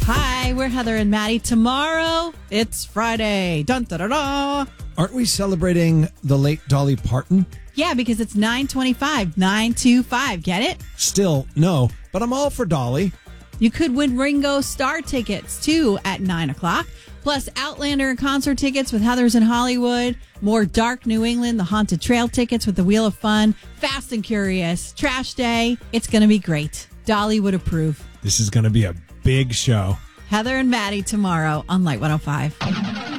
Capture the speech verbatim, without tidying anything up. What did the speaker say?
Hi, we're Heather and Maddie. Tomorrow, it's Friday. Dun, da, da, da. Aren't we celebrating the late Dolly Parton? Yeah, because it's nine twenty-five, nine twenty-five. Get it? Still, no, but I'm all for Dolly. You could win Ringo Starr tickets, too, at nine o'clock. Plus, Outlander concert tickets with Heather's in Hollywood. More Dark New England, the Haunted Trail tickets with the Wheel of Fun. Fast and Curious, Trash Day. It's going to be great. Dolly would approve. This is going to be a big show. Heather and Maddie tomorrow on Light one oh five.